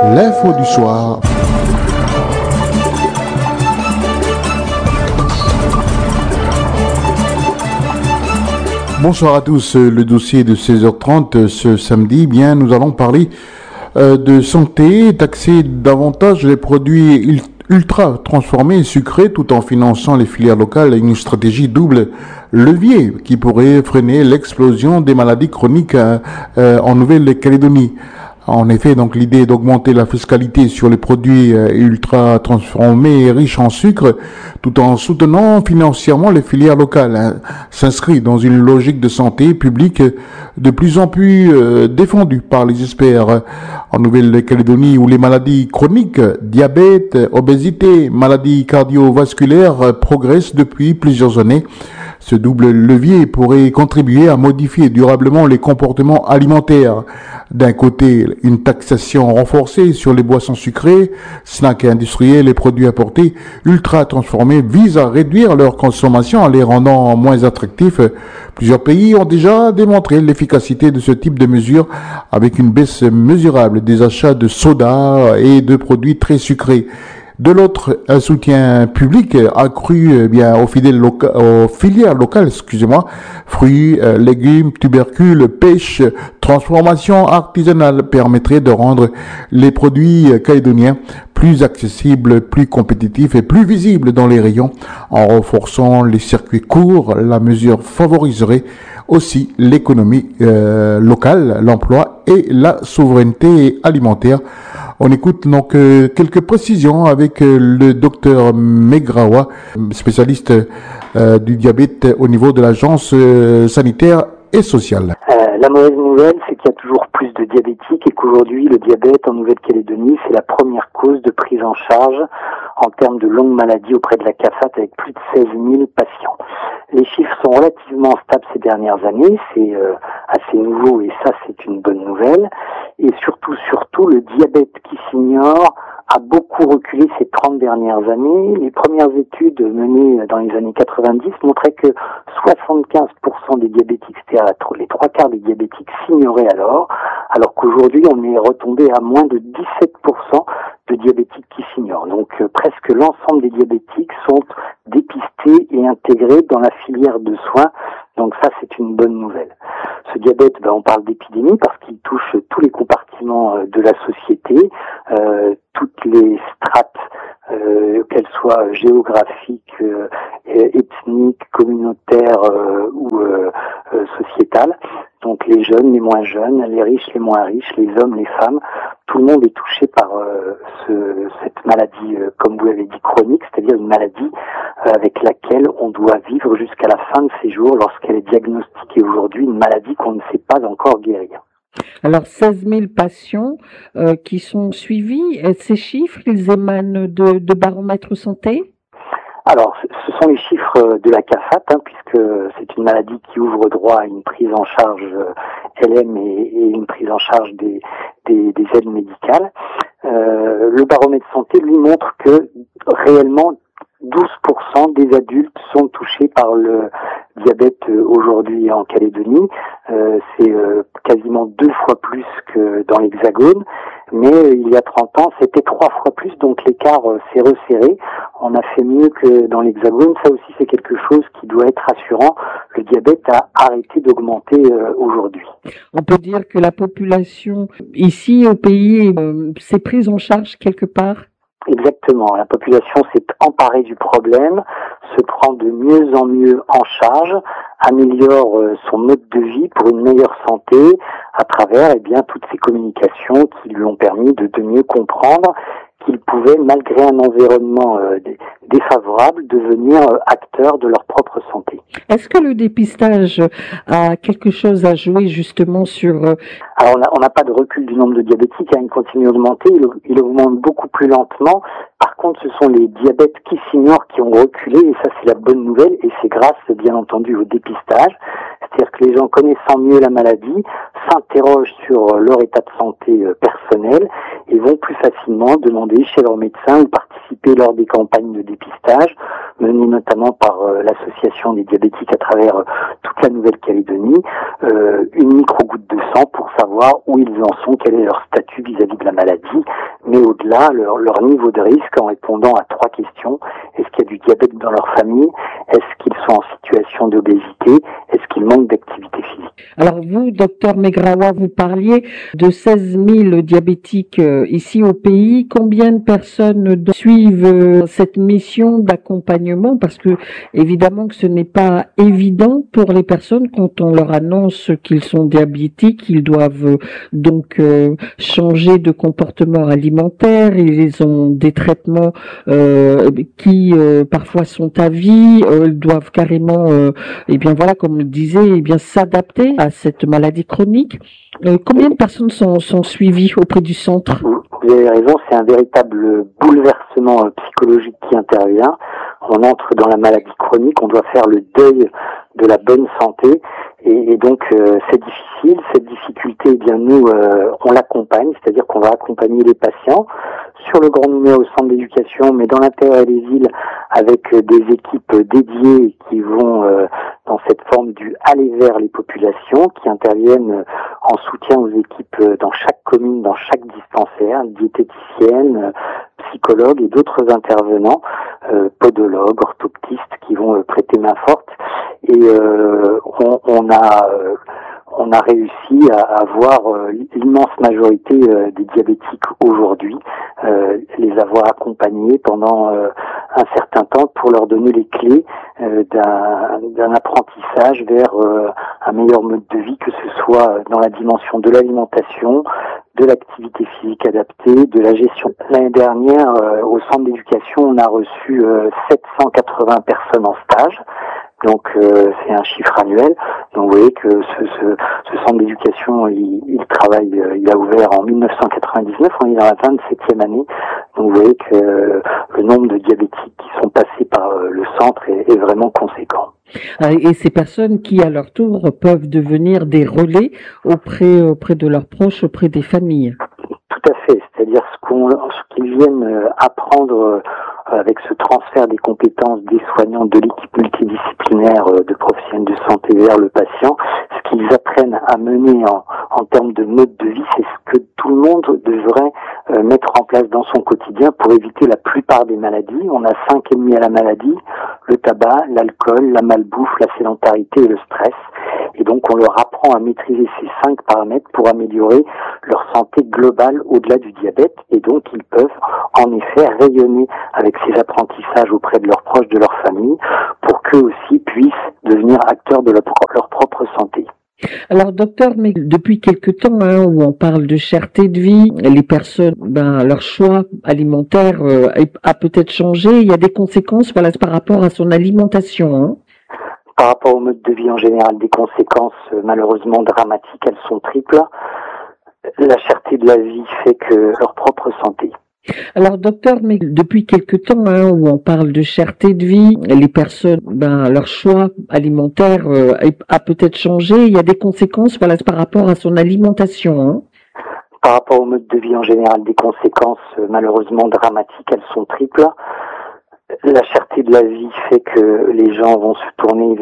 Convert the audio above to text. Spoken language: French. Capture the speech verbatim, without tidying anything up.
L'info du soir. Bonsoir à tous. Le dossier de seize heures trente ce samedi, bien, nous allons parler euh, de santé, taxer davantage les produits ultra transformés et sucrés tout en finançant les filières locales, une stratégie double levier qui pourrait freiner l'explosion des maladies chroniques euh, euh, en Nouvelle-Calédonie. En effet, donc l'idée est d'augmenter la fiscalité sur les produits euh, ultra transformés et riches en sucre, tout en soutenant financièrement les filières locales, hein, s'inscrit dans une logique de santé publique de plus en plus euh, défendue par les experts. En Nouvelle-Calédonie, où les maladies chroniques, diabète, obésité, maladies cardiovasculaires euh, progressent depuis plusieurs années, ce double levier pourrait contribuer à modifier durablement les comportements alimentaires. D'un côté, une taxation renforcée sur les boissons sucrées, snacks industriels et produits importés ultra transformés vise à réduire leur consommation en les rendant moins attractifs. Plusieurs pays ont déjà démontré l'efficacité de ce type de mesures avec une baisse mesurable des achats de soda et de produits très sucrés. De l'autre, un soutien public accru eh bien aux, fidèles loca- aux filières locales, excusez-moi, fruits, euh, légumes, tubercules, pêche, transformation artisanale permettrait de rendre les produits calédoniens plus accessibles, plus compétitifs et plus visibles dans les rayons. En renforçant les circuits courts, la mesure favoriserait aussi l'économie euh, locale, l'emploi et la souveraineté alimentaire. On écoute donc euh, quelques précisions avec euh, le docteur Megrawa, spécialiste euh, du diabète au niveau de l'agence euh, sanitaire et sociale. Euh, la mauvaise nouvelle, c'est qu'il y a toujours plus de diabétiques et qu'aujourd'hui, le diabète en Nouvelle-Calédonie, c'est la première cause de prise en charge en termes de longues maladies auprès de la C A F A T avec plus de seize mille patients. Les chiffres sont relativement stables ces dernières années, c'est euh, assez nouveau et ça, c'est une bonne nouvelle. Et surtout, surtout, le diabète qui s'ignore a beaucoup reculé ces trente dernières années. Les premières études menées dans les années quatre-vingt-dix montraient que soixante-quinze pour cent des diabétiques, c'est-à-dire les trois quarts des diabétiques, s'ignoraient alors, alors qu'aujourd'hui on est retombé à moins de dix-sept pour cent de diabétiques qui s'ignorent. Donc euh, presque l'ensemble des diabétiques sont dépistés et intégrés dans la filière de soins. Donc ça, c'est une bonne nouvelle. Ce diabète, ben, on parle d'épidémie parce qu'il touche tous les compartiments de la société, euh, toutes les strates, euh, qu'elles soient géographiques, euh, ethniques, communautaires euh, ou euh, euh, sociétales. Donc les jeunes, les moins jeunes, les riches, les moins riches, les hommes, les femmes, tout le monde est touché par euh, ce, cette maladie, euh, comme vous l'avez dit, chronique, c'est-à-dire une maladie euh, avec laquelle on doit vivre jusqu'à la fin de ses jours lorsqu'elle est diagnostiquée aujourd'hui, une maladie qu'on ne sait pas encore guérir. Alors seize mille patients euh, qui sont suivis, et ces chiffres, ils émanent de, de baromètre santé ? Alors, ce sont les chiffres de la C A F A T, hein, puisque c'est une maladie qui ouvre droit à une prise en charge L M et, et une prise en charge des, des, des aides médicales. Euh, le baromètre santé, lui, montre que réellement douze pour cent des adultes sont touchés par le diabète aujourd'hui en Calédonie. Euh, c'est euh, quasiment deux fois plus que dans l'Hexagone. Mais euh, il y a trente ans, c'était trois fois plus, donc l'écart euh, s'est resserré. On a fait mieux que dans l'Hexagone. Ça aussi, c'est quelque chose qui doit être rassurant. Le diabète a arrêté d'augmenter euh, aujourd'hui. On peut dire que la population ici au pays euh, s'est prise en charge quelque part ? Exactement. La population s'est emparée du problème, se prend de mieux en mieux en charge, améliore euh, son mode de vie pour une meilleure santé à travers eh bien toutes ces communications qui lui ont permis de, de mieux comprendre qu'il pouvait, malgré un environnement euh, défavorable, devenir euh, acteur de leur propre santé. Est-ce que le dépistage a quelque chose à jouer justement sur... Euh... Alors on n'a pas de recul du nombre de diabétiques, hein, il continue à augmenter, il, il augmente beaucoup plus lentement. Par contre, ce sont les diabètes qui s'ignorent qui ont reculé, et ça c'est la bonne nouvelle, et c'est grâce bien entendu au dépistage. C'est-à-dire que les gens connaissant mieux la maladie s'interrogent sur leur état de santé personnel et vont plus facilement demander chez leur médecin ou participer lors des campagnes de dépistage menées notamment par euh, l'association des diabétiques à travers euh, toute la Nouvelle-Calédonie, euh, une micro-goutte de sang pour savoir où ils en sont, quel est leur statut vis-à-vis de la maladie. au-delà leur, leur niveau de risque en répondant à trois questions. Est-ce qu'il y a du diabète dans leur famille? Est-ce qu'ils sont en situation d'obésité? Est-ce qu'ils manquent d'activité physique? Alors vous, docteur Megrawa, vous parliez de seize mille diabétiques euh, ici au pays. Combien de personnes suivent euh, cette mission d'accompagnement? Parce que évidemment que ce n'est pas évident pour les personnes quand on leur annonce qu'ils sont diabétiques. Ils doivent euh, donc euh, changer de comportement alimentaire. Ils ont des traitements euh, qui euh, parfois sont à vie. Euh, ils doivent carrément, euh, eh bien voilà, comme on le disait, eh bien s'adapter à cette maladie chronique. Euh, combien de personnes sont, sont suivies auprès du centre? Vous avez raison, c'est un véritable bouleversement euh, psychologique qui intervient. On entre dans la maladie chronique, on doit faire le deuil de la bonne santé et, et donc euh, c'est difficile. Cette difficulté, eh bien nous, euh, on l'accompagne, c'est-à-dire qu'on va accompagner les patients sur le Grand Nouméa au centre d'éducation, mais dans l'intérieur des villes avec euh, des équipes dédiées qui vont euh, dans cette forme du aller vers les populations, qui interviennent euh, en soutien aux équipes euh, dans chaque commune, dans chaque dispensaire, diététiciennes, euh, psychologues et d'autres intervenants, euh, podologues, orthoptistes qui vont euh, prêter main forte. Et euh, on, on a euh, on a réussi à avoir euh, l'immense majorité euh, des diabétiques aujourd'hui, euh, les avoir accompagnés pendant euh, un certain temps pour leur donner les clés euh, d'un, d'un apprentissage vers euh, un meilleur mode de vie, que ce soit dans la dimension de l'alimentation, de l'activité physique adaptée, de la gestion. L'année dernière, euh, au centre d'éducation, on a reçu euh, sept cent quatre-vingts personnes en stage. Donc euh, c'est un chiffre annuel. Donc vous voyez que ce, ce, ce centre d'éducation, il, il travaille, euh, il a ouvert en mille neuf cent quatre-vingt-dix-neuf, on est dans la vingt-septième année. Donc vous voyez que euh, le nombre de diabétiques qui sont passés par euh, le centre est, est vraiment conséquent. Et ces personnes qui, à leur tour, peuvent devenir des relais auprès, auprès de leurs proches, auprès des familles. Tout à fait, c'est-à-dire ce qu'on, ce qu'ils viennent apprendre avec ce transfert des compétences des soignants de l'équipe multidisciplinaire de professionnels de santé vers le patient, ce qu'ils apprennent à mener en, en termes de mode de vie, c'est ce que tout le monde devrait euh, mettre en place dans son quotidien pour éviter la plupart des maladies. On a cinq ennemis à la maladie: le tabac, l'alcool, la malbouffe, la sédentarité et le stress. Et donc on leur apprend à maîtriser ces cinq paramètres pour améliorer leur santé globale au-delà du diabète. Et donc ils peuvent en effet rayonner avec ces apprentissages auprès de leurs proches, de leur famille, pour qu'eux aussi puissent devenir acteurs de leur, leur propre santé. Alors docteur, mais depuis quelque temps hein, où on parle de cherté de vie, les personnes, ben leur choix alimentaire euh, a peut-être changé. Il y a des conséquences, voilà, par rapport à son alimentation. Hein. Par rapport au mode de vie en général, des conséquences euh, malheureusement dramatiques, elles sont triples. La cherté de la vie fait que leur propre santé. Alors docteur, mais depuis quelque temps hein, où on parle de cherté de vie, les personnes, ben leur choix alimentaire euh, a peut-être changé. Il y a des conséquences, voilà, par rapport à son alimentation. Hein. Par rapport au mode de vie en général, des conséquences euh, malheureusement dramatiques, elles sont triples. La cherté de la vie fait que les gens vont se tourner